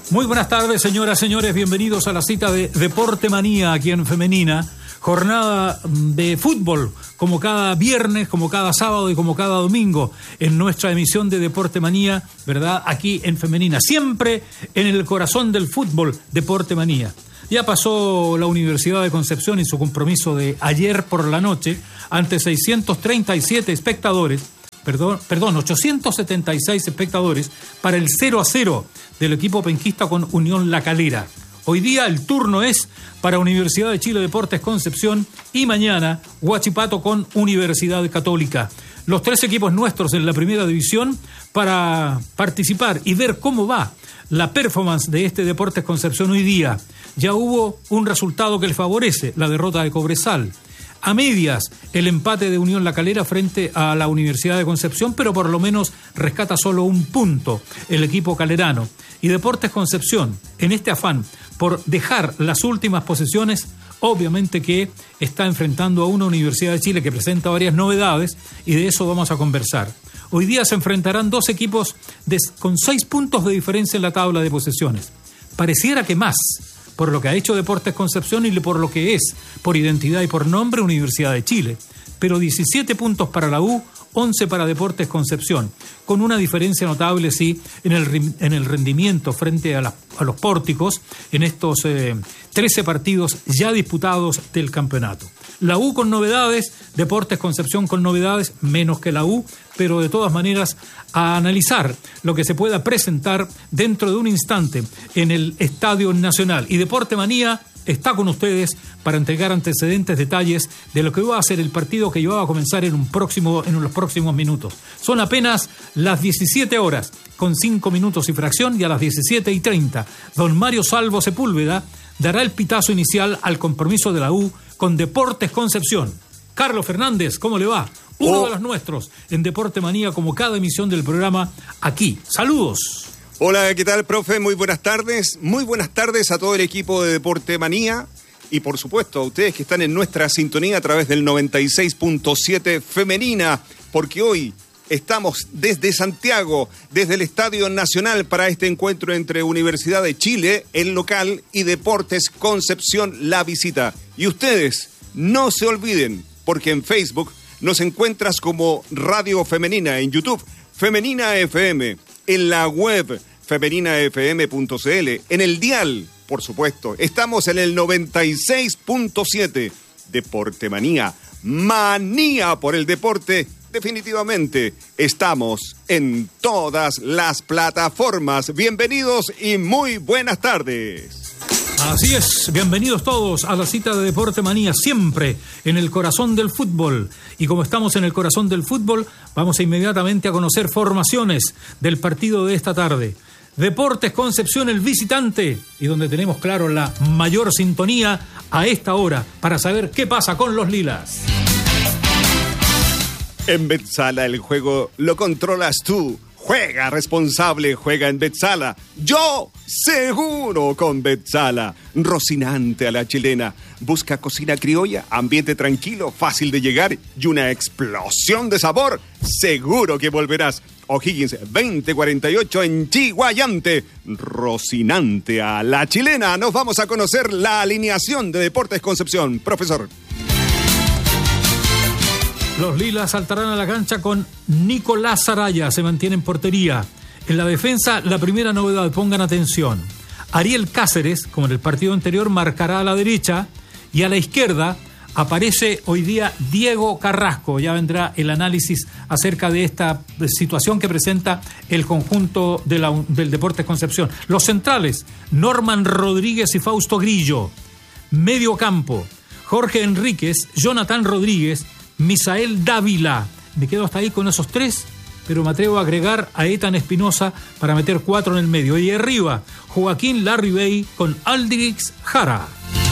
Muy buenas tardes, señoras, señores. Bienvenidos a la cita de Deporte Manía aquí en Femenina. Jornada de fútbol, como cada viernes, como cada sábado y como cada domingo en nuestra emisión de Deporte Manía, ¿verdad? Aquí en Femenina. Siempre en el corazón del fútbol, Deporte Manía. Ya pasó la Universidad de Concepción y su compromiso de ayer por la noche ante 637 espectadores. 876 espectadores para el 0-0 del equipo penquista con Unión La Calera. Hoy día el turno es para Universidad de Chile Deportes Concepción y mañana Huachipato con Universidad Católica. Los tres equipos nuestros en la primera división para participar y ver cómo va la performance de este Deportes Concepción hoy día. Ya hubo un resultado que le favorece, la derrota de Cobresal. A medias, el empate de Unión La Calera frente a la Universidad de Concepción, pero por lo menos rescata solo un punto el equipo calerano. Y Deportes Concepción, en este afán por dejar las últimas posiciones, obviamente que está enfrentando a una Universidad de Chile que presenta varias novedades y de eso vamos a conversar. Hoy día se enfrentarán dos equipos con 6 puntos de diferencia en la tabla de posiciones. Pareciera que más, por lo que ha hecho Deportes Concepción y por lo que es, por identidad y por nombre, Universidad de Chile. Pero 17 puntos para la U, 11 para Deportes Concepción, con una diferencia notable, sí, en el rendimiento frente a los pórticos en estos 13 partidos ya disputados del campeonato. La U con novedades, Deportes Concepción con novedades, menos que la U, pero de todas maneras a analizar lo que se pueda presentar dentro de un instante en el Estadio Nacional. Y Deporte Manía está con ustedes para entregar antecedentes, detalles de lo que va a ser el partido que va a comenzar en los próximos minutos. Son apenas las 17 horas, con 5 minutos y fracción, y a las 17:30, don Mario Salvo Sepúlveda dará el pitazo inicial al compromiso de la U con Deportes Concepción. Carlos Fernández, ¿cómo le va? Uno de los nuestros en Deporte Manía, como cada emisión del programa aquí. Saludos. Hola, ¿qué tal, profe? Muy buenas tardes. Muy buenas tardes a todo el equipo de Deporte Manía y, por supuesto, a ustedes que están en nuestra sintonía a través del 96.7 Femenina, porque hoy estamos desde Santiago, desde el Estadio Nacional para este encuentro entre Universidad de Chile, el local, y Deportes Concepción, la visita. Y ustedes, no se olviden, porque en Facebook nos encuentras como Radio Femenina, en YouTube, Femenina FM, en la web femeninafm.cl, en el dial, por supuesto. Estamos en el 96.7, Deporte Manía, manía por el deporte. Definitivamente estamos en todas las plataformas. Bienvenidos y muy buenas tardes. Así es, bienvenidos todos a la cita de Deporte Manía, siempre en el corazón del fútbol. Y como estamos en el corazón del fútbol, vamos inmediatamente a conocer formaciones del partido de esta tarde. Deportes Concepción, el visitante, y donde tenemos, claro, la mayor sintonía a esta hora para saber qué pasa con los lilas. En Betsala el juego lo controlas tú. Juega responsable, juega en Betsala. Yo seguro con Betsala. Rocinante a la chilena. Busca cocina criolla, ambiente tranquilo, fácil de llegar y una explosión de sabor. Seguro que volverás. O'Higgins 2048 en Chiguayante. Rocinante a la chilena. Nos vamos a conocer la alineación de Deportes Concepción. Profesor. Los lilas saltarán a la cancha con Nicolás Saraya, se mantiene en portería. En la defensa, la primera novedad, pongan atención. Ariel Cáceres, como en el partido anterior, marcará a la derecha y a la izquierda aparece hoy día Diego Carrasco. Ya vendrá el análisis acerca de esta situación que presenta el conjunto del Deportes Concepción. Los centrales, Norman Rodríguez y Fausto Grillo. Medio campo, Jorge Enríquez, Jonathan Rodríguez, Misael Dávila. Me quedo hasta ahí con esos tres, pero me atrevo a agregar a Ethan Espinosa para meter 4 en el medio. Y arriba, Joaquín Larribey con Aldrix Jara.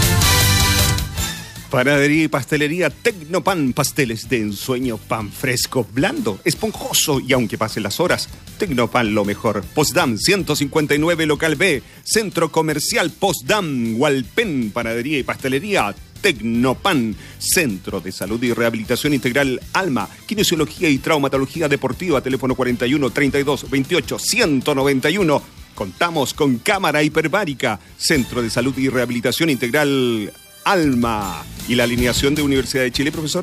Panadería y pastelería Tecnopan, pasteles de ensueño, pan fresco, blando, esponjoso y aunque pasen las horas, Tecnopan lo mejor. Postdam 159 local B, Centro Comercial Postdam, Hualpén, panadería y pastelería Tecnopan, Centro de Salud y Rehabilitación Integral Alma, Kinesiología y Traumatología Deportiva, teléfono 41 32 28 191. Contamos con cámara hiperbárica, Centro de Salud y Rehabilitación Integral Alma. ¿Y la alineación de Universidad de Chile, profesor?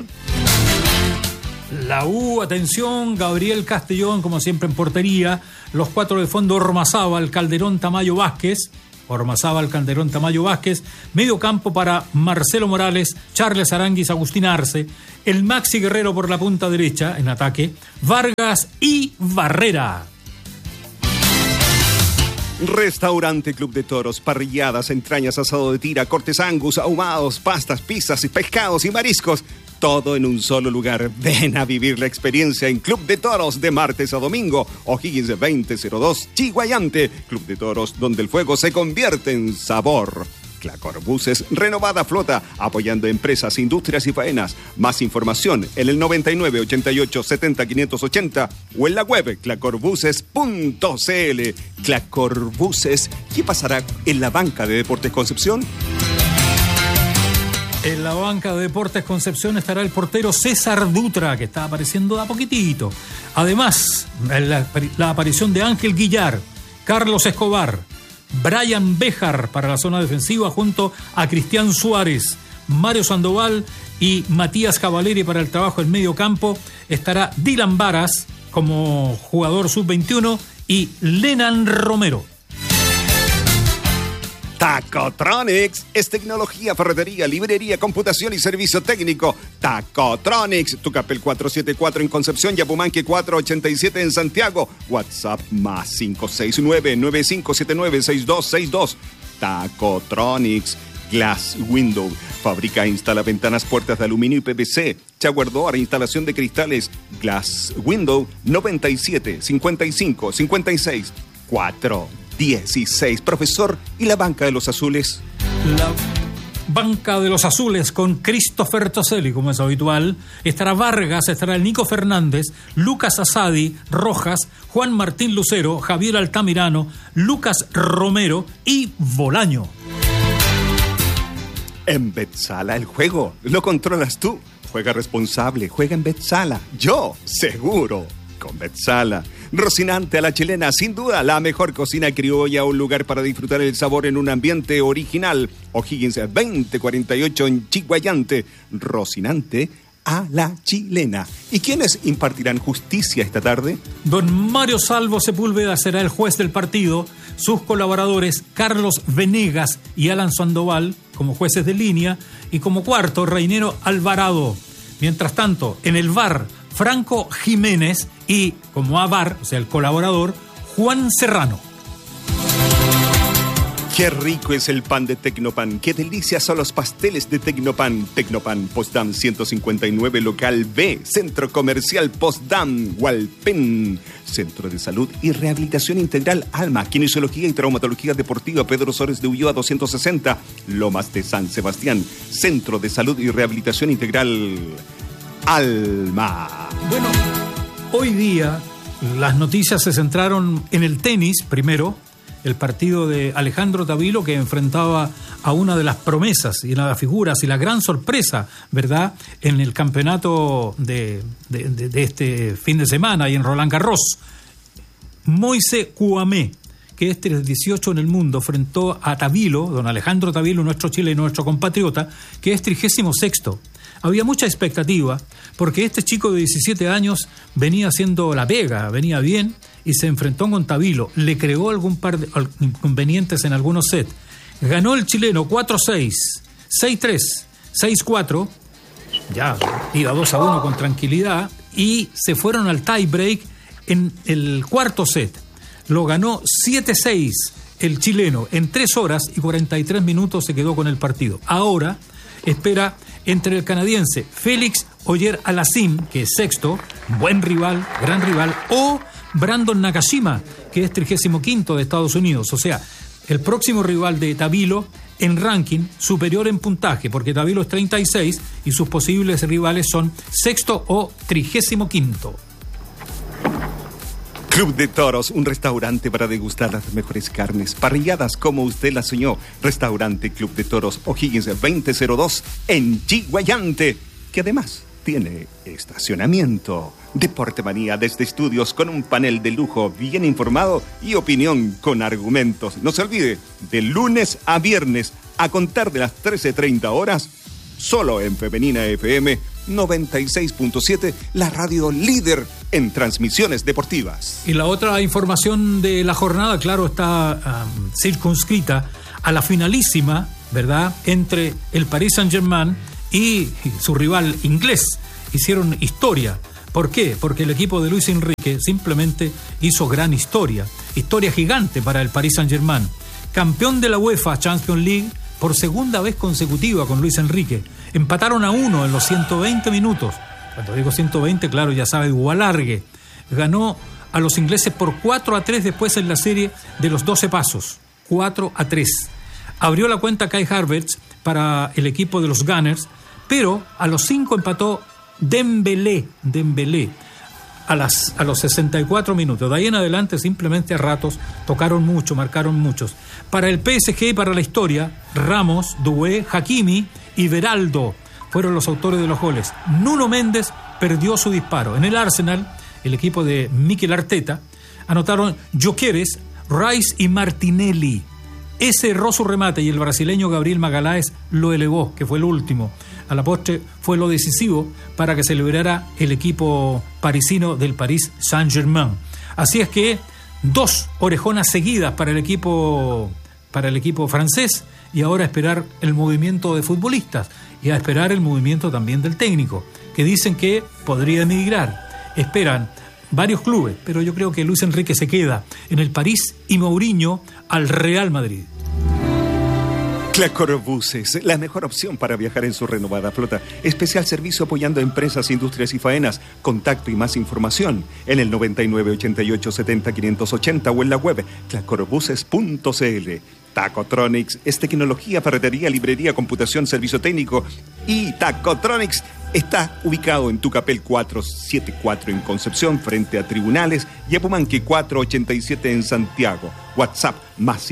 La U, atención, Gabriel Castellón, como siempre en portería. Los 4 de fondo, Ormazábal, Calderón, Tamayo, Vázquez. Ormazábal, Calderón, Tamayo, Vázquez. Medio campo para Marcelo Morales, Charles Aranguis, Agustín Arce. El Maxi Guerrero por la punta derecha en ataque. Vargas y Barrera. Restaurante Club de Toros, parrilladas, entrañas, asado de tira, cortes angus, ahumados, pastas, pizzas y pescados y mariscos. Todo en un solo lugar. Ven a vivir la experiencia en Club de Toros de martes a domingo. O'Higgins 2002, Chiguayante. Club de Toros, donde el fuego se convierte en sabor. Clacor Buses, renovada flota, apoyando empresas, industrias y faenas. Más información en el 99 88 70 580 o en la web clacorbuses.cl. Clacor Buses, ¿qué pasará en la banca de Deportes Concepción? En la banca de Deportes Concepción estará el portero César Dutra, que está apareciendo de a poquitito. Además, la aparición de Ángel Guillar, Carlos Escobar, Brian Béjar para la zona defensiva junto a Cristian Suárez, Mario Sandoval y Matías Cavaleri para el trabajo en medio campo. Estará Dylan Varas como jugador sub-21 y Lenan Romero. Tacotronics es tecnología, ferretería, librería, computación y servicio técnico. Tacotronics, Tucapel 474 en Concepción, Yapumanque 487 en Santiago. WhatsApp más 569-9579-6262. Tacotronics. Glass Window. Fabrica e instala ventanas, puertas de aluminio y PVC. Shower door, instalación de cristales. Glass Window 97 55 56 416. Profesor, ¿y la banca de los azules? La banca de los azules con Christopher Toselli, como es habitual. Estará Vargas, estará el Nico Fernández, Lucas Asadi, Rojas, Juan Martín Lucero, Javier Altamirano, Lucas Romero y Bolaño. En Betsala el juego lo controlas tú. Juega responsable, juega en Betsala. Yo, seguro, con Betsala. Rocinante a la chilena, sin duda, la mejor cocina criolla, un lugar para disfrutar el sabor en un ambiente original. O'Higgins 2048 en Chiguayante. Rocinante a la chilena. ¿Y quiénes impartirán justicia esta tarde? Don Mario Salvo Sepúlveda será el juez del partido. Sus colaboradores Carlos Venegas y Alan Sandoval como jueces de línea y como cuarto Reinero Alvarado. Mientras tanto, en el VAR, Franco Jiménez y como AVAR, o sea, el colaborador, Juan Serrano. Qué rico es el pan de Tecnopan, qué delicias son los pasteles de Tecnopan. Tecnopan, Postdam 159, local B, Centro Comercial Postdam, Hualpén. Centro de Salud y Rehabilitación Integral Alma, Kinesiología y Traumatología Deportiva Pedro Sores de Ulloa 260, Lomas de San Sebastián. Centro de Salud y Rehabilitación Integral Alma. Bueno, hoy día las noticias se centraron en el tenis primero. El partido de Alejandro Tavilo, que enfrentaba a una de las promesas y una de las figuras y la gran sorpresa, ¿verdad?, en el campeonato de este fin de semana y en Roland Garros. Moise Kouamé, que es 18 en el mundo, enfrentó a Tavilo, don Alejandro Tavilo, nuestro chileno, nuestro compatriota, que es 36º. Había mucha expectativa, porque este chico de 17 años venía haciendo la pega, venía bien, y se enfrentó con Tavilo. Le creó algún par de inconvenientes en algunos sets. Ganó el chileno 4-6, 6-3, 6-4, ya iba 2-1 con tranquilidad, y se fueron al tie break en el cuarto set. Lo ganó 7-6 el chileno. En 3 horas y 43 minutos se quedó con el partido. Ahora espera entre el canadiense Félix Auger-Aliassime, que es sexto, buen rival, gran rival, o Brandon Nakashima, que es 35º de Estados Unidos. O sea, el próximo rival de Tavilo en ranking superior en puntaje, porque Tavilo es 36 y sus posibles rivales son sexto o 35º. Club de Toros, un restaurante para degustar las mejores carnes, parrilladas como usted las soñó. Restaurante Club de Toros, O'Higgins 2002 en Chiguayante, que además tiene estacionamiento. Deporte Manía desde estudios con un panel de lujo bien informado y opinión con argumentos. No se olvide, de lunes a viernes a contar de las 13:30 horas, solo en Femenina FM 96.7, la radio líder en transmisiones deportivas. Y la otra información de la jornada, claro, está circunscrita a la finalísima, ¿verdad?, entre el Paris Saint-Germain y su rival inglés. Hicieron historia. ¿Por qué? Porque el equipo de Luis Enrique simplemente hizo gran historia. Historia gigante para el Paris Saint-Germain. Campeón de la UEFA Champions League por segunda vez consecutiva con Luis Enrique. Empataron a 1 en los 120 minutos. Cuando digo 120, claro, ya sabe, hubo alargue. Ganó a los ingleses por 4-3 después en la serie de los 12 pasos. 4-3. Abrió la cuenta Kai Havertz para el equipo de los Gunners, pero a los 5 empató Dembélé a los 64 minutos. De ahí en adelante simplemente a ratos tocaron mucho, marcaron muchos. Para el PSG y para la historia, Ramos, Doué, Hakimi y Beraldo fueron los autores de los goles. Nuno Méndez perdió su disparo. En el Arsenal, el equipo de Mikel Arteta, anotaron Gyökeres, Rice y Martinelli. Ese erró su remate y el brasileño Gabriel Magalhães lo elevó, que fue el último. A la postre fue lo decisivo para que se liberara el equipo parisino del Paris Saint-Germain. Así es que 2 orejonas seguidas para el equipo francés, y ahora a esperar el movimiento de futbolistas y a esperar el movimiento también del técnico, que dicen que podría emigrar. Esperan varios clubes, pero yo creo que Luis Enrique se queda en el París y Mourinho al Real Madrid. Clacor Buses, la mejor opción para viajar en su renovada flota. Especial servicio apoyando a empresas, industrias y faenas. Contacto y más información en el 99 88 70 580 o en la web clacorbuses.cl. Tacotronics es tecnología, ferretería, librería, computación, servicio técnico. Y Tacotronics está ubicado en Tucapel 474 en Concepción, frente a Tribunales, y Apumanque 487 en Santiago. WhatsApp más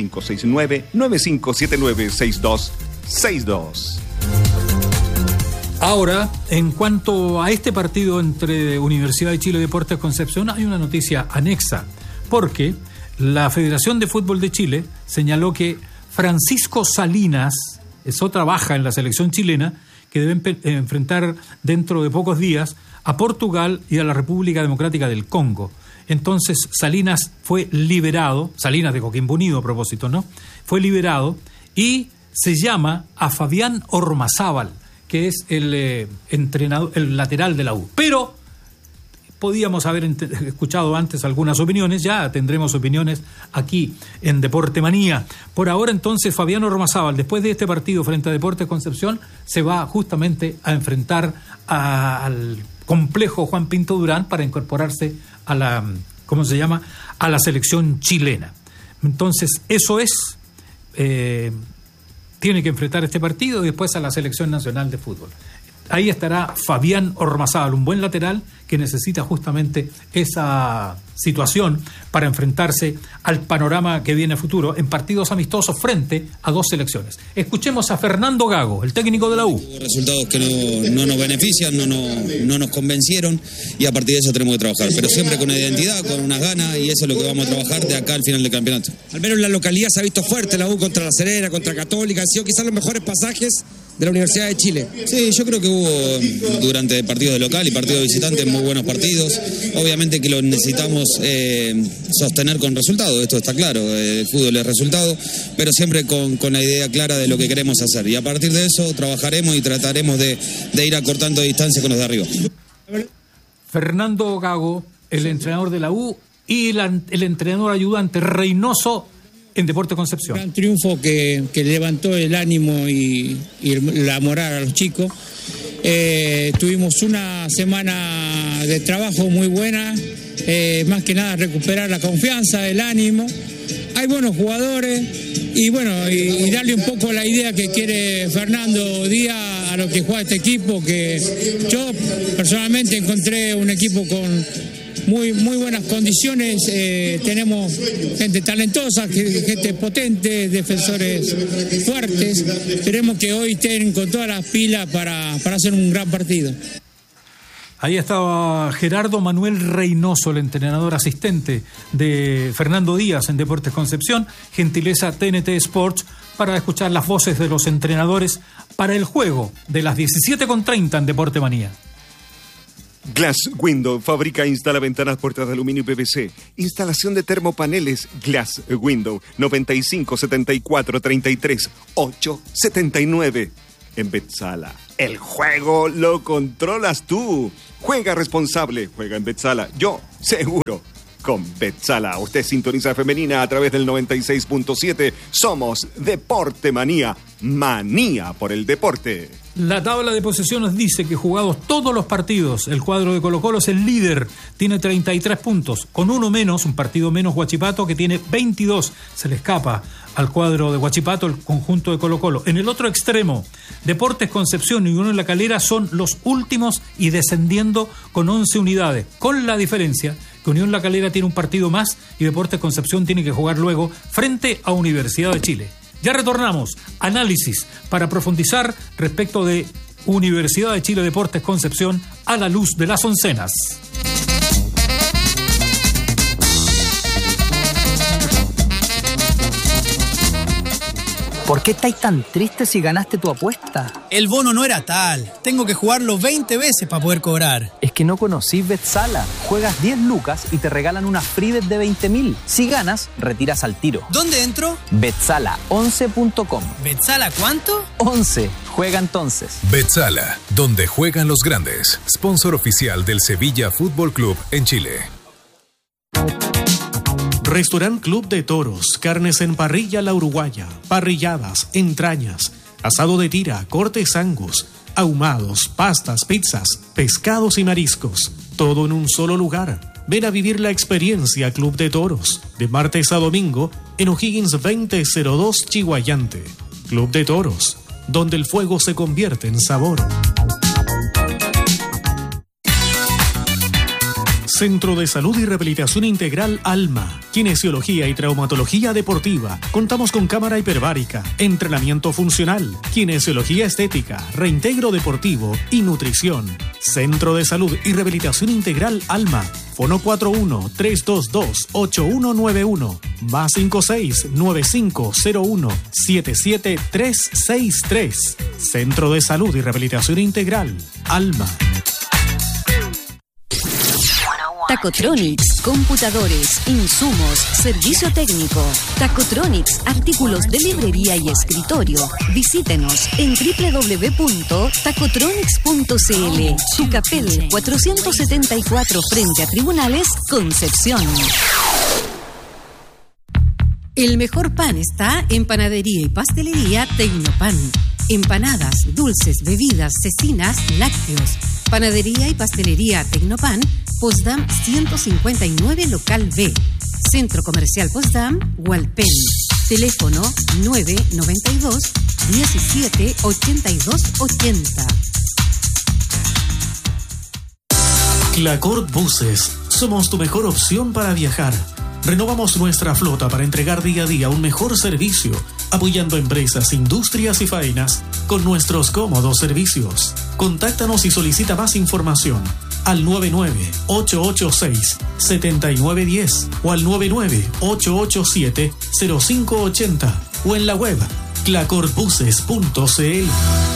569-9579-6262. Ahora, en cuanto a este partido entre Universidad de Chile y Deportes Concepción, hay una noticia anexa, porque la Federación de Fútbol de Chile señaló que Francisco Salinas es otra baja en la selección chilena que deben enfrentar dentro de pocos días a Portugal y a la República Democrática del Congo. Entonces Salinas fue liberado, Salinas de Coquimbo Unido a propósito, ¿no? Fue liberado y se llama a Fabián Ormazábal, que es el entrenador, el lateral de la U. Pero podíamos haber escuchado antes algunas opiniones, ya tendremos opiniones aquí en Deporte Manía. Por ahora entonces Fabián Ormazábal, después de este partido frente a Deportes Concepción, se va justamente a enfrentar al complejo Juan Pinto Durán para incorporarse a la, ¿cómo se llama?, a la selección chilena. Entonces eso es, tiene que enfrentar este partido y después a la selección nacional de fútbol. Ahí estará Fabián Ormazábal, un buen lateral que necesita justamente esa situación para enfrentarse al panorama que viene a futuro en partidos amistosos frente a 2 selecciones. Escuchemos a Fernando Gago, el técnico de la U. Resultados que no nos benefician, no nos convencieron, y a partir de eso tenemos que trabajar, pero siempre con una identidad, con unas ganas, y eso es lo que vamos a trabajar de acá al final del campeonato. Al menos la localidad se ha visto fuerte, la U contra La Serena, contra Católica, han sido quizás los mejores pasajes de la Universidad de Chile. Sí, yo creo que hubo durante partidos de local y partidos de visitante muy buenos partidos. Obviamente que lo necesitamos sostener con resultados, esto está claro, el fútbol es resultado, pero siempre con la idea clara de lo que queremos hacer, y a partir de eso trabajaremos y trataremos de ir acortando distancia con los de arriba. Fernando Gago, el entrenador de la U, y el entrenador ayudante Reynoso en Deportes Concepción. Gran triunfo que levantó el ánimo y la moral a los chicos. Tuvimos una semana de trabajo muy buena, más que nada recuperar la confianza, el ánimo. Hay buenos jugadores y bueno, y darle un poco la idea que quiere Fernando Díaz a lo que juega este equipo, que yo personalmente encontré un equipo con muy buenas condiciones, tenemos gente talentosa, gente potente, defensores fuertes. Esperemos que hoy estén con todas las pilas para hacer un gran partido. Ahí estaba Gerardo Manuel Reynoso, el entrenador asistente de Fernando Díaz en Deportes Concepción, gentileza TNT Sports, para escuchar las voces de los entrenadores para el juego de las 17:30 en Deporte Manía. Glass Window fabrica e instala ventanas, puertas de aluminio y PVC. Instalación de termopaneles. Glass Window 95 74 33 8 79. En Betzala, el juego lo controlas tú. Juega responsable, juega en Betzala. Yo, seguro, con Betzala. Usted sintoniza Femenina a través del 96.7. Somos Deporte Manía. Manía por el deporte. La tabla de posiciones dice que jugados todos los partidos, el cuadro de Colo-Colo es el líder, tiene 33 puntos, con uno menos, un partido menos Huachipato, que tiene 22, se le escapa al cuadro de Huachipato el conjunto de Colo-Colo. En el otro extremo, Deportes Concepción y Unión La Calera son los últimos y descendiendo con 11 unidades, con la diferencia que Unión La Calera tiene un partido más y Deportes Concepción tiene que jugar luego frente a Universidad de Chile. Ya retornamos. Análisis para profundizar respecto de Universidad de Chile Deportes Concepción a la luz de las oncenas. ¿Por qué estáis tan tristes si ganaste tu apuesta? El bono no era tal. Tengo que jugarlo 20 veces para poder cobrar. Es que no conocís Betzala. Juegas 10 lucas y te regalan una free bet de 20.000. Si ganas, retiras al tiro. ¿Dónde entro? Betzala11.com. ¿Betzala cuánto? 11. Juega entonces. Betzala, donde juegan los grandes. Sponsor oficial del Sevilla Fútbol Club en Chile. Restaurant Club de Toros, carnes en parrilla La Uruguaya, parrilladas, entrañas, asado de tira, cortes angus, ahumados, pastas, pizzas, pescados y mariscos, todo en un solo lugar. Ven a vivir la experiencia Club de Toros, de martes a domingo, en O'Higgins 2002 Chihuayante. Club de Toros, donde el fuego se convierte en sabor. Centro de Salud y Rehabilitación Integral Alma, Kinesiología y Traumatología Deportiva. Contamos con cámara hiperbárica, entrenamiento funcional, kinesiología estética, reintegro deportivo y nutrición. Centro de Salud y Rehabilitación Integral Alma. Fono 41-322-8191, más 56-9501-77363. Centro de Salud y Rehabilitación Integral Alma. Tacotronics, computadores, insumos, servicio técnico. Tacotronics, artículos de librería y escritorio. Visítenos en www.tacotronics.cl. Tucapel 474 frente a Tribunales, Concepción. El mejor pan está en Panadería y Pastelería Tecnopan. Empanadas, dulces, bebidas, cecinas, lácteos. Panadería y Pastelería Tecnopan, Potsdam 159, local B. Centro Comercial Potsdam, Hualpén. Teléfono 992 17 82 80. Clacort Buses. Somos tu mejor opción para viajar. Renovamos nuestra flota para entregar día a día un mejor servicio, apoyando empresas, industrias y faenas con nuestros cómodos servicios. Contáctanos y solicita más información al 99-886-7910 o al 99-887-0580 o en la web clacortbuses.cl.